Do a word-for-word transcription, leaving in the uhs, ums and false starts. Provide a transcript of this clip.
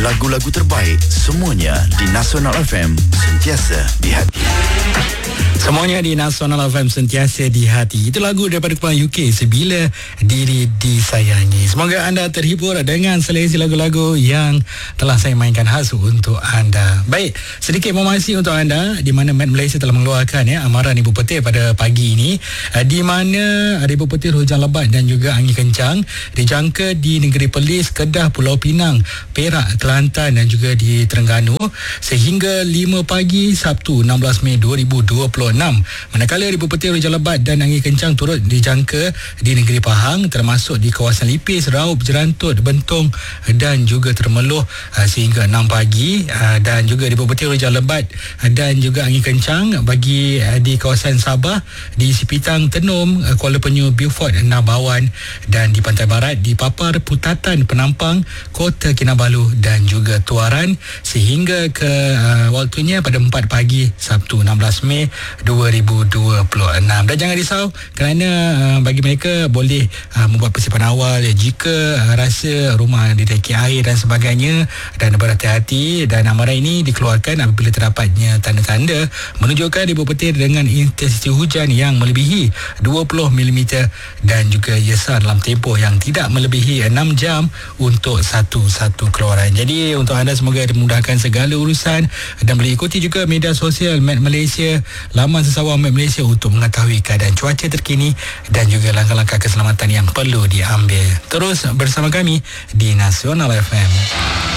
lagu-lagu terbaik semuanya di Nasional F M, sentiasa di hati. Semuanya di Nasional F M, sentiasa di hati. Itu lagu daripada Kepala U K, Sebila Diri Disayangi. Semoga anda terhibur dengan seleksi lagu-lagu yang telah saya mainkan khas untuk anda. Baik, sedikit informasi untuk anda di mana Met Malaysia telah mengeluarkan ya amaran ibu petir pada pagi ini, di mana ada ibu petir hujan lebat dan juga angin kencang dijangka di negeri Perlis, Kedah, Pulau Pinang, Perak, Kelantan dan juga di Terengganu sehingga lima pagi Sabtu enam belas Mei dua ribu dua puluh enam. Manakala ibu petir hujan lebat dan angin kencang turut dijangka di negeri Pahang termasuk di kawasan Lipis, Raub, Jerantut, Bentong dan juga Temerloh sehingga enam pagi, dan juga ibu petir hujan lebat dan juga angin kencang bagi di kawasan Sabah, di Sipitang, Tenom, Kuala Penyu, Beaufort, Nabawan dan di pantai barat di Papar, Putatan, Penampang, Kota Kinabalu dan juga Tuaran sehingga ke uh, waktunya pada empat pagi Sabtu enam belas Mei dua ribu dua puluh enam. Dan jangan risau kerana uh, bagi mereka boleh uh, membuat persiapan awal ya, jika uh, rasa rumah didaki air dan sebagainya, dan berhati-hati. Dan amaran ini dikeluarkan apabila terdapatnya tanda-tanda menunjukkan ibu petir dengan intensiti hujan yang melebihi dua puluh milimeter dan juga yesar dalam tempoh yang tidak melebihi enam jam untuk satu-satu keluaran. Jadi untuk anda semoga dimudahkan segala urusan dan boleh ikuti juga media sosial Met Malaysia, laman sesawang Met Malaysia untuk mengetahui keadaan cuaca terkini dan juga langkah-langkah keselamatan yang perlu diambil. Terus bersama kami di Nasional F M.